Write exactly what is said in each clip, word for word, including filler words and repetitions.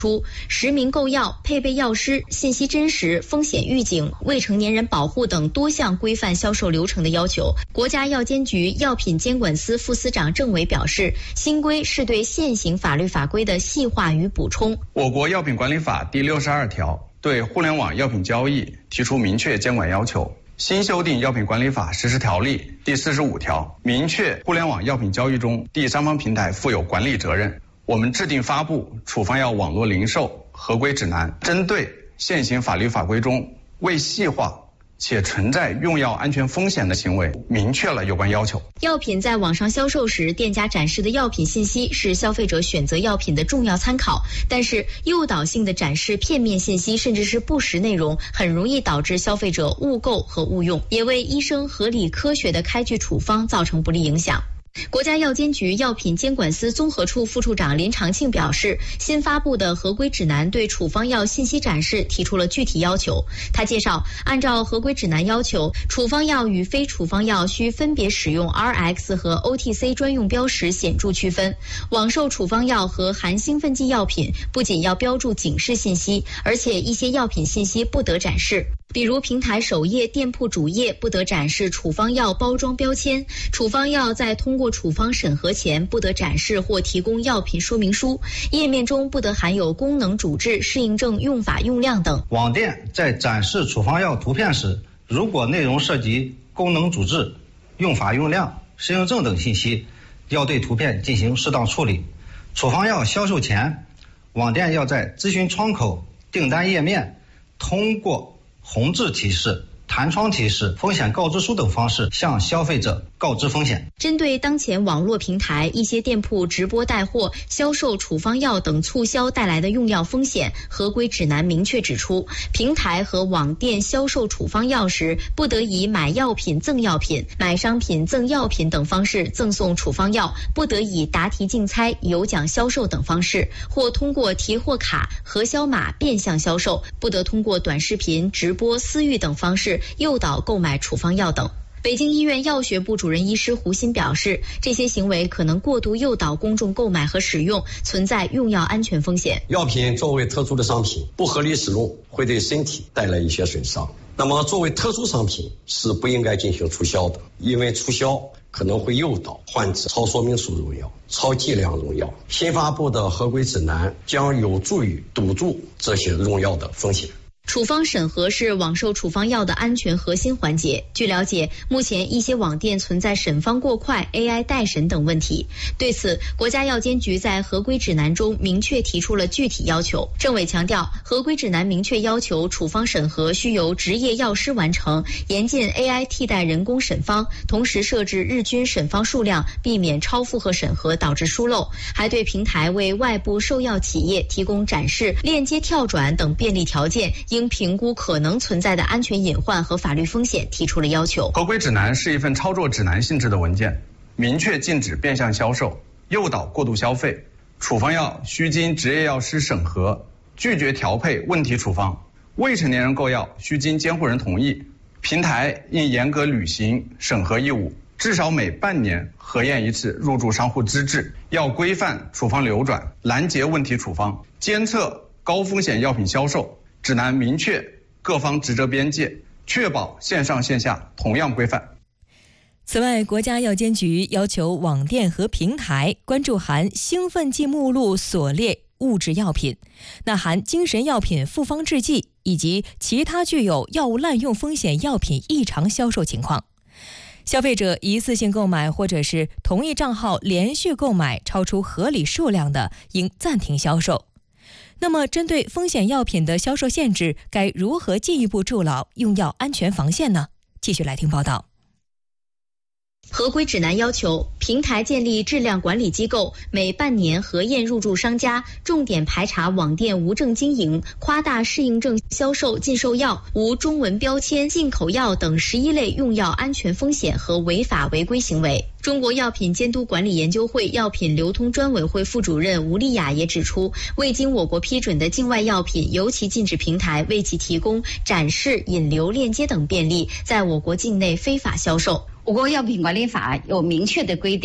出实名购药、配备药师、信息真实、风险预警、未成年人保护等多项规范销售流程的要求。国家药监局药品监管司副司长郑伟表示，新规是对现行法律法规的细化与补充。 我国药品管理法第六十二条对互联网药品交易提出明确监管要求。新修订药品管理法实施条例第四十五条明确互联网药品交易中第三方平台负有管理责任。我们制定发布处方药网络零售合规指南，针对现行法律法规中未细化且存在用药安全风险的行为，明确了有关要求。 药品在网上销售时，店家展示的药品信息是消费者选择药品的重要参考，但是诱导性的展示片面信息甚至是不实内容，很容易导致消费者误购和误用，也为医生合理科学的开具处方造成不利影响。国家药监局药品监管司综合处副处长林长庆表示，新发布的合规指南对处方药信息展示提出了具体要求。他介绍，按照合规指南要求，处方药与非处方药需分别使用 R X 和 O T C 专用标识显著区分。网售处方药和含兴奋剂药品不仅要标注警示信息，而且一些药品信息不得展示。比如平台首页、店铺主页不得展示处方药包装标签，处方药在通过处方审核前不得展示或提供药品说明书，页面中不得含有功能主治、适应症用法用量等。 网店在展示处方药图片时，如果内容涉及功能主治、用法用量、适应症等信息，要对图片进行适当处理。处方药销售前，网店要在咨询窗口、订单页面通过红字提示、弹窗提示、风险告知书等方式向消费者告知风险。 针对当前网络平台一些店铺直播带货、销售处方药等促销带来的用药风险，合规指南明确指出，平台和网店销售处方药时，不得以买药品赠药品、买商品赠药品等方式赠送处方药，不得以答题竞猜、有奖销售等方式，或通过提货卡、核销码变相销售，不得通过短视频、直播、私域等方式诱导购买处方药等。北京医院药学部主任医师胡鑫表示，这些行为可能过度诱导公众购买和使用，存在用药安全风险。 药品作为特殊的商品，不合理使用会对身体带来一些损伤。那么作为特殊商品是不应该进行促销的，因为促销可能会诱导患者超说明书用药、超剂量用药。新发布的合规指南将有助于堵住这些用药的风险。 处方审核是网售处方药的安全核心环节。据了解，目前一些网店存在审方过快、A I 代审等问题。对此，国家药监局在合规指南中明确提出了具体要求。郑伟强调，合规指南明确要求处方审核需由执业药师完成，严禁 A I 替代人工审方，同时设置日均审方数量，避免超负荷审核导致疏漏。还对平台为外部售药企业提供展示、链接跳转等便利条件，应评估可能存在的安全隐患和法律风险提出了要求。 合规指南是一份操作指南性质的文件，明确禁止变相销售、诱导过度消费。处方药需经执业药师审核，拒绝调配问题处方。未成年人购药需经监护人同意。平台应严格履行审核义务，至少每半年核验一次入驻商户资质，要规范处方流转，拦截问题处方，监测高风险药品销售。指南明确各方职责边界，确保线上线下同样规范。 此外，国家药监局要求网店和平台关注含兴奋剂目录所列物质药品，那含精神药品复方制剂以及其他具有药物滥用风险药品异常销售情况。消费者一次性购买或者是同一账号连续购买超出合理数量的，应暂停销售。那么针对风险药品的销售限制，该如何进一步筑牢用药安全防线呢？继续来听报道。 合规指南要求，平台建立质量管理机构，每半年核验入驻商家，重点排查网店无证经营、夸大适应症销售、禁售药、无中文标签、进口药等十一类用药安全风险和违法违规行为。中国药品监督管理研究会药品流通专委会副主任吴丽雅也指出，未经我国批准的境外药品，尤其禁止平台为其提供展示、引流、链接等便利，在我国境内非法销售。 我国药品管理法有明确的规定，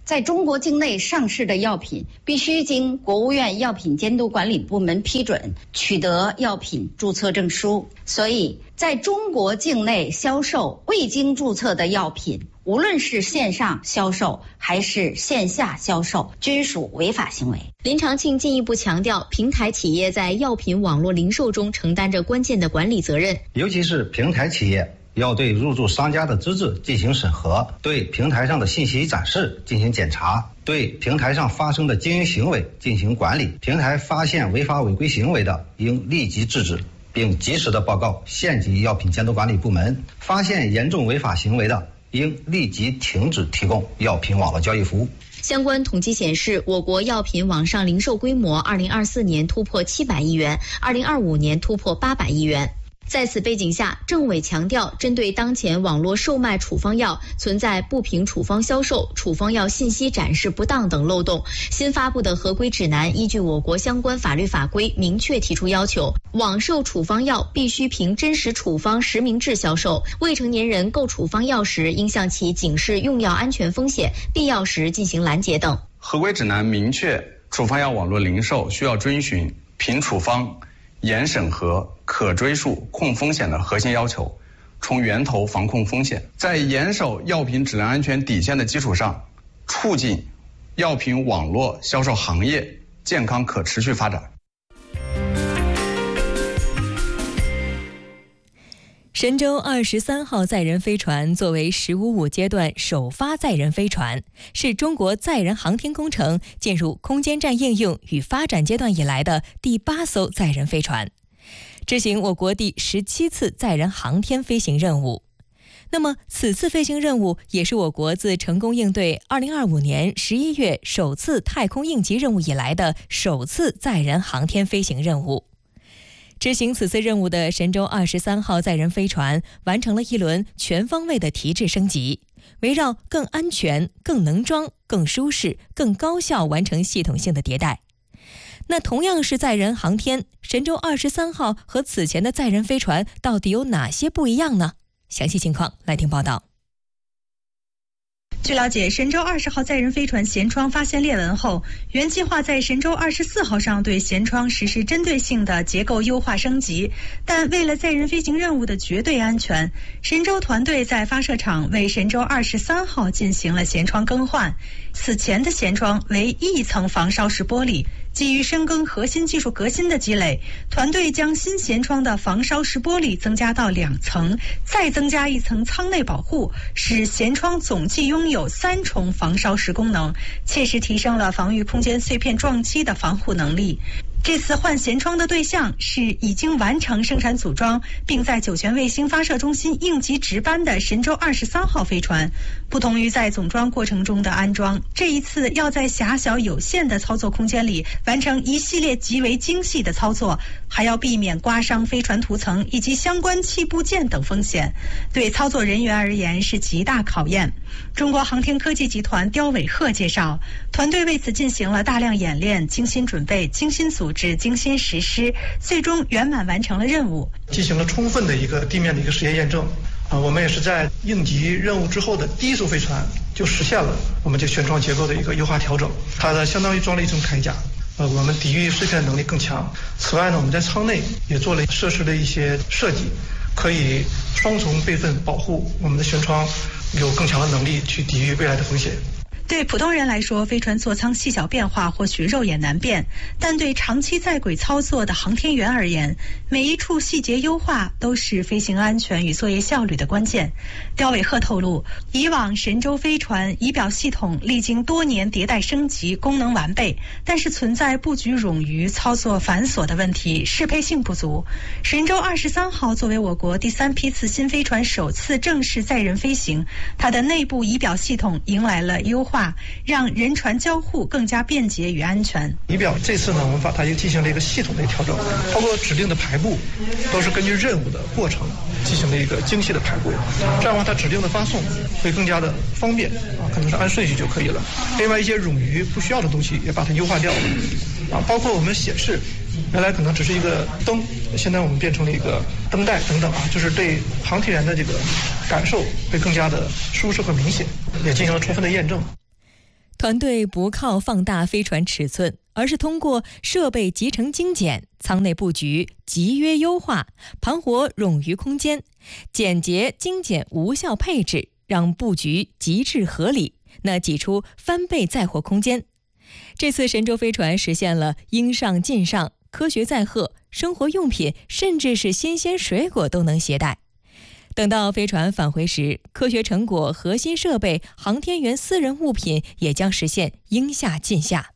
在中国境内上市的药品必须经国务院药品监督管理部门批准，取得药品注册证书。所以，在中国境内销售未经注册的药品，无论是线上销售还是线下销售，均属违法行为。 林长庆进一步强调，平台企业在药品网络零售中承担着关键的管理责任， 尤其是平台企业要对入驻商家的资质进行审核，对平台上的信息展示进行检查，对平台上发生的经营行为进行管理。平台发现违法违规行为的，应立即制止，并及时的报告县级药品监督管理部门。发现严重违法行为的，应立即停止提供药品网络交易服务。 相关统计显示，我国药品网上零售规模二零二四年突破七百亿元，二零二五年突破八百亿元。在此背景下，政委强调，针对当前网络售卖处方药存在不凭处方销售、处方药信息展示不当等漏洞，新发布的合规指南依据我国相关法律法规，明确提出要求，网售处方药必须凭真实处方实名制销售，未成年人购处方药时应向其警示用药安全风险，必要时进行拦截等。 合规指南明确，处方药网络零售需要遵循凭处方、严审核、可追溯、控风险的核心要求，从源头防控风险，在严守药品质量安全底线的基础上，促进药品网络销售行业健康可持续发展。 神舟二十三号载人飞船作为“十五五”阶段首发载人飞船，是中国载人航天工程进入空间站应用与发展阶段以来的第八艘载人飞船，执行我国第十七次载人航天飞行任务。那么，此次飞行任务也是我国自成功应对二零二五年十一月首次太空应急任务以来的首次载人航天飞行任务。执行此次任务的神舟二十三号载人飞船完成了一轮全方位的提质升级，围绕更安全、更能装、更舒适、更高效完成系统性的迭代。那同样是载人航天，神舟二十三号和此前的载人飞船到底有哪些不一样呢？详细情况来听报道。 据了解，神舟二十号载人飞船舷窗发现裂纹后，原计划在神舟二十四号上对舷窗实施针对性的结构优化升级，但为了载人飞行任务的绝对安全，神舟团队在发射场为神舟二十三号进行了舷窗更换。此前的舷窗为一层防烧式玻璃，基于深耕核心技术革新的积累，团队将新舷窗的防烧式玻璃增加到两层，再增加一层舱内保护，使舷窗总计拥有三重防烧式功能，切实提升了防御空间碎片撞击的防护能力。这次换舷窗的对象是已经完成生产组装，并在酒泉卫星发射中心应急值班的神舟二十三号飞船。不同于在总装过程中的安装，这一次要在狭小有限的操作空间里完成一系列极为精细的操作，还要避免刮伤飞船涂层以及相关气部件等风险，对操作人员而言是极大考验。中国航天科技集团刁伟鹤介绍，团队为此进行了大量演练，精心准备、精心组织、精心实施，最终圆满完成了任务， 进行了充分的一个地面的一个实验验证。啊，我们也是在应急任务之后的第一艘飞船就实现了我们这舷窗结构的一个优化调整，它的相当于装了一层铠甲，呃，我们抵御碎片能力更强。此外呢，我们在舱内也做了设施的一些设计，可以双重备份保护我们的舷窗，有更强的能力去抵御未来的风险。 对普通人来说，飞船座舱细小变化或许肉眼难辨，但对长期在轨操作的航天员而言，每一处细节优化都是飞行安全与作业效率的关键。刁伟鹤透露，以往神舟飞船仪表系统历经多年迭代升级，功能完备，但是存在布局冗余、操作繁琐的问题，适配性不足。神舟二十三号作为我国第三批次新飞船首次正式载人飞行，它的内部仪表系统迎来了优化，让人船交互更加便捷与安全。 仪表这次呢，我们把它又进行了一个系统的调整，包括指令的排布都是根据任务的过程进行了一个精细的排布，这样的话它指令的发送会更加的方便啊，可能是按顺序就可以了。另外一些冗余不需要的东西也把它优化掉了啊，包括我们显示原来可能只是一个灯，现在我们变成了一个灯带等等啊，就是对航天员的这个感受会更加的舒适和明显，也进行了充分的验证。 团队不靠放大飞船尺寸，而是通过设备集成精简、舱内布局集约优化、盘活冗余空间、简洁精简无效配置，让布局极致合理，那挤出翻倍载货空间。这次神舟飞船实现了应上尽上，科学载荷、生活用品，甚至是新鲜水果都能携带。等到飞船返回时，科学成果、核心设备、航天员私人物品也将实现应下尽下。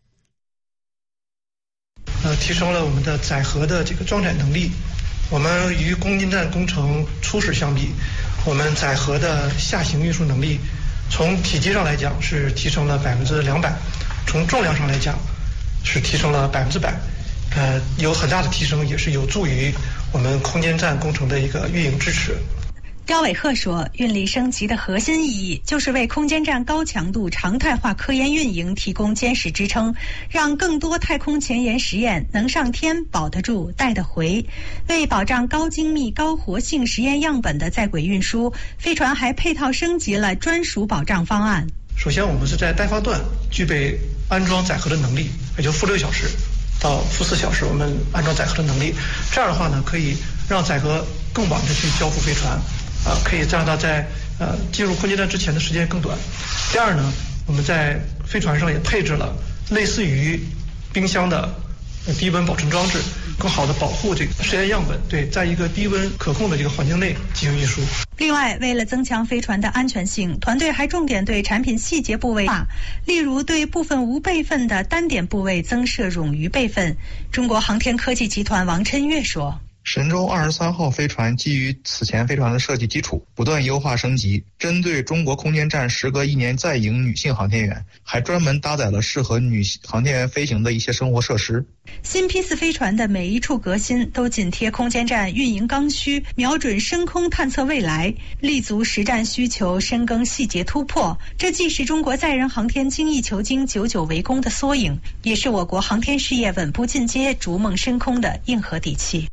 呃，提升了我们的载荷的这个装载能力。我们与空间站工程初始相比，我们载荷的下行运输能力，从体积上来讲是提升了百分之两百，从重量上来讲是提升了百分之百。呃，有很大的提升，也是有助于我们空间站工程的一个运营支持。 刁伟鹤说，运力升级的核心意义就是为空间站高强度常态化科研运营提供坚实支撑，让更多太空前沿实验能上天、保得住、带得回。为保障高精密、高活性实验样本的在轨运输，飞船还配套升级了专属保障方案。 首先，我们是在待发段具备安装载荷的能力，也就负六小时到负四小时，我们安装载荷的能力。这样的话呢，可以让载荷更晚的去交付飞船。啊，可以让它在呃进入空间站之前的时间更短。第二呢，我们在飞船上也配置了类似于冰箱的低温保存装置，更好的保护这个实验样本，对，在一个低温可控的这个环境内进行运输。 另外，为了增强飞船的安全性，团队还重点对产品细节部位化，例如对部分无备份的单点部位增设冗余备份。中国航天科技集团王琛岳说， 神舟二十三号飞船基于此前飞船的设计基础，不断优化升级。针对中国空间站时隔一年再迎女性航天员，还专门搭载了适合女航天员飞行的一些生活设施。 新批次飞船的每一处革新都紧贴空间站运营刚需，瞄准深空探测未来，立足实战需求，深耕细节突破。这既是中国载人航天精益求精、久久为功的缩影，也是我国航天事业稳步进阶、逐梦深空的硬核底气。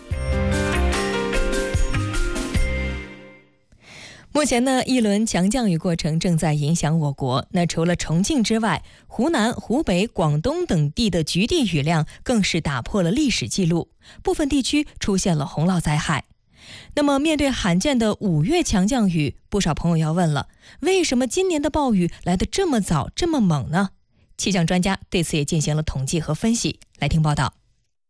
目前呢，一轮强降雨过程正在影响我国。那除了重庆之外，湖南、湖北、广东等地的局地雨量更是打破了历史记录，部分地区出现了洪涝灾害。那么面对罕见的五月强降雨，不少朋友要问了，为什么今年的暴雨来得这么早、这么猛呢？气象专家对此也进行了统计和分析，来听报道。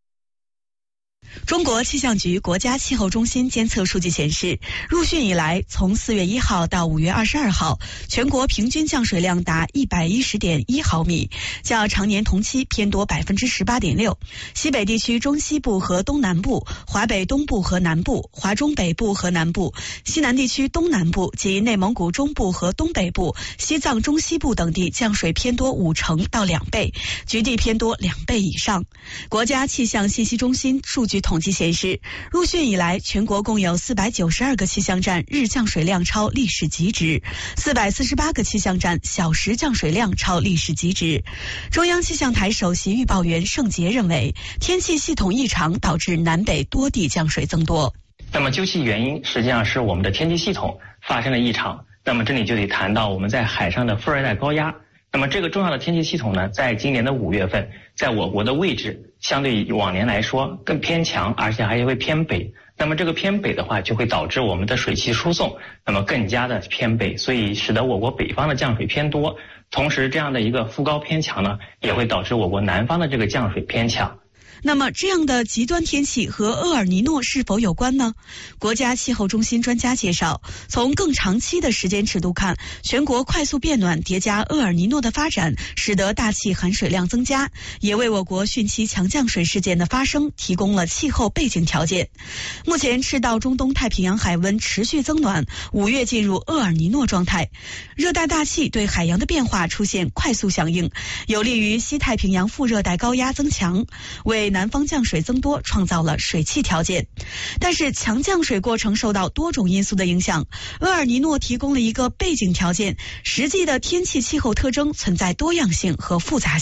中国气象局国家气候中心监测数据显示，入汛以来，从四月一号到五月二十二号，全国平均降水量达一百一十点一毫米，较常年同期偏多百分之十八点六。西北地区中西部和东南部、华北东部和南部、华中北部和南部、西南地区东南部及内蒙古中部和东北部、西藏中西部等地降水偏多五成到两倍，局地偏多两倍以上。国家气象信息中心数据统计显示，入汛以来，全国共有四百九十二个气象站日降水量超历史极值，四百四十八个气象站小时降水量超历史极值。中央气象台首席预报员盛杰认为，天气系统异常导致南北多地降水增多。 那么究其原因，实际上是我们的天气系统发生了异常。那么这里就得谈到我们在海上的副热带高压。那么这个重要的天气系统呢，在今年的五月份，在我国的位置相对于往年来说更偏强，而且还会偏北。那么这个偏北的话，就会导致我们的水汽输送那么更加的偏北，所以使得我国北方的降水偏多。同时，这样的一个副高偏强呢，也会导致我国南方的这个降水偏强。 那么这样的极端天气和厄尔尼诺是否有关呢？国家气候中心专家介绍，从更长期的时间尺度看，全国快速变暖叠加厄尔尼诺的发展，使得大气含水量增加，也为我国汛期强降水事件的发生提供了气候背景条件。目前赤道中东太平洋海温持续增暖，五月进入厄尔尼诺状态，热带大气对海洋的变化出现快速响应，有利于西太平洋副热带高压增强，为南方降水增多创造了水汽条件。但是强降水过程受到多种因素的影响，厄尔尼诺提供了一个背景条件，实际的天气气候特征存在多样性和复杂性。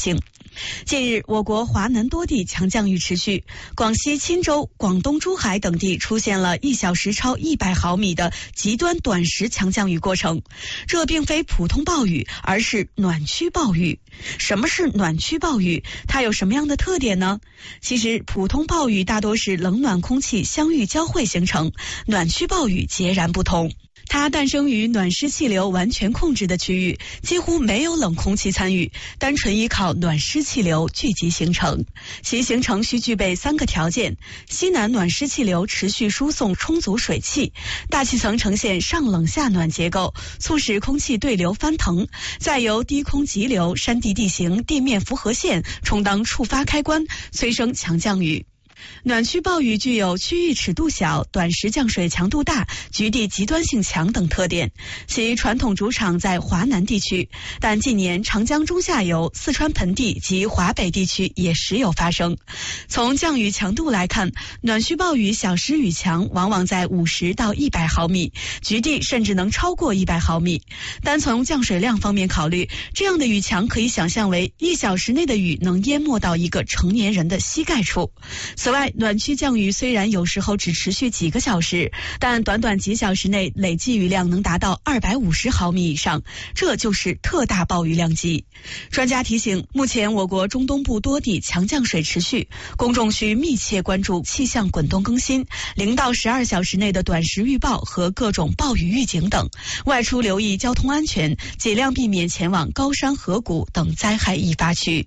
近日，我国华南多地强降雨持续，广西钦州、广东珠海等地出现了一小时超一百毫米的极端短时强降雨过程。这并非普通暴雨，而是暖区暴雨。什么是暖区暴雨？它有什么样的特点呢？其实，普通暴雨大多是冷暖空气相遇交汇形成，暖区暴雨截然不同。它诞生于暖湿气流完全控制的区域，几乎没有冷空气参与，单纯依靠暖湿气流聚集形成。其形成需具备三个条件：西南暖湿气流持续输送充足水汽，大气层呈现上冷下暖结构，促使空气对流翻腾，再由低空急流、山地地形、地面符合线充当触发开关，催生强降雨。暖区暴雨具有区域尺度小、短时降水强度大、局地极端性强等特点，其传统主场在华南地区，但近年长江中下游、四川盆地及华北地区也时有发生。从降雨强度来看，暖区暴雨小时雨强往往在五十到一百毫米，局地甚至能超过一百毫米。单从降水量方面考虑，这样的雨强可以想象为一小时内的雨能淹没到一个成年人的膝盖处。此外，暖区降雨虽然有时候只持续几个小时，但短短几小时内累计雨量能达到二百五十毫米以上，这就是特大暴雨量级。专家提醒，目前我国中东部多地强降水持续，公众需密切关注气象滚动更新、零到十二小时内的短时预报和各种暴雨预警等，外出留意交通安全，尽量避免前往高山河谷等灾害易发区。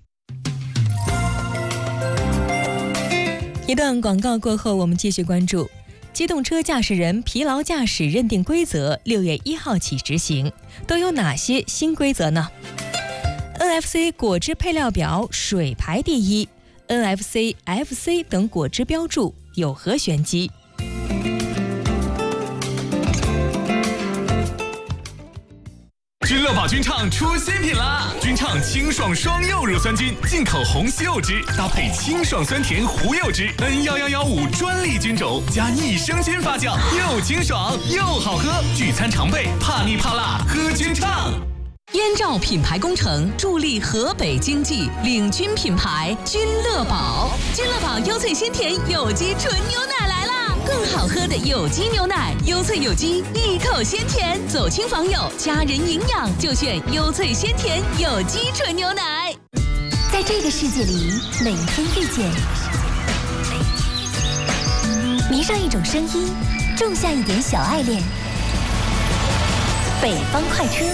一段广告过后，我们继续关注机动车驾驶人疲劳驾驶认定规则，六月一号起执行，都有哪些新规则呢 ？N F C 果汁配料表水排第一 ，N F C、F C 等果汁标注有何玄机？ 君乐宝君畅出新品啦！君畅清爽双柚乳酸菌，进口红西柚汁搭配清爽酸甜胡柚汁 ，N 一一一五专利菌种加益生菌发酵，又清爽又好喝。聚餐常备，怕腻怕辣喝君畅。 燕赵品牌工程助力河北经济，领军品牌君乐宝。君乐宝优萃鲜甜有机纯牛奶来啦！更好喝的有机牛奶，优萃有机，一口鲜甜，走亲访友，家人营养就选优萃鲜甜有机纯牛奶。 在这个世界里，每一天遇见，迷上一种声音，种下一点小爱恋。北方快车。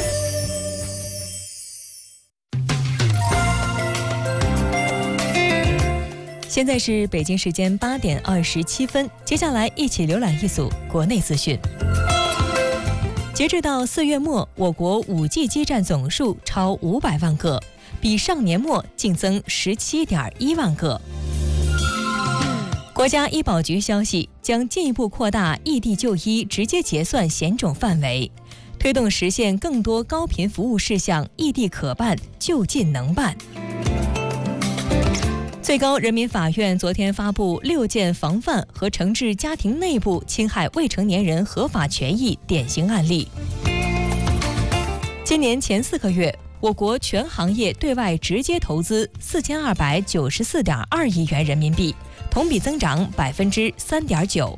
现在是北京时间八点二十七分，接下来一起浏览一组国内资讯。截至到四月末，我国 五 G 基站总数超五百万个，比上年末净增 十七点一万个。国家医保局消息，将进一步扩大异地就医直接结算险种范围，推动实现更多高频服务事项异地可办、就近能办。最高人民法院昨天发布六件防范和惩治家庭内部侵害未成年人合法权益典型案例。今年前四个月，我国全行业对外直接投资四千二百九十四点二亿元人民币，同比增长百分之三点九。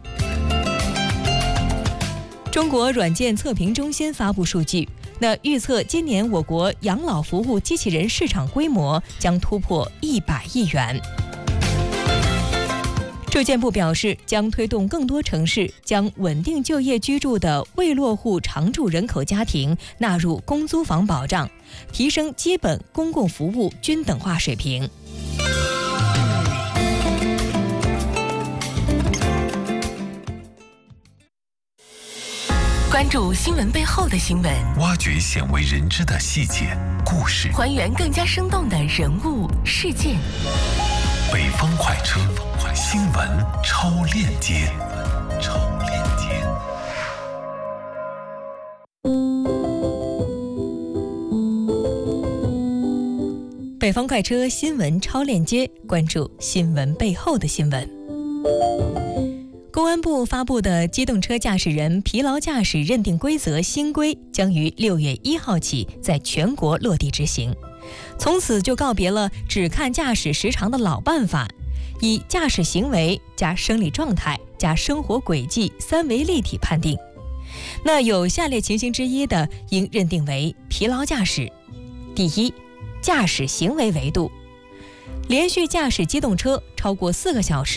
中国软件测评中心发布数据，那预测今年我国养老服务机器人市场规模将突破一百亿元。住建部表示，将推动更多城市将稳定就业居住的未落户常住人口家庭纳入公租房保障，提升基本公共服务均等化水平。 关注新闻背后的新闻， 挖掘鲜为人知的细节故事， 还原更加生动的人物事件。 北方快车，新闻超链接。超链接。 北方快车新闻超链接，关注新闻背后的新闻。公安部发布的机动车驾驶人疲劳驾驶认定规则新规将于六月一号起在全国落地执行。 从此就告别了只看驾驶时长的老办法，以驾驶行为加生理状态加生活轨迹三维立体判定。那有下列情形之一的，应认定为疲劳驾驶。第一，驾驶行为维度，连续驾驶机动车超过四个小时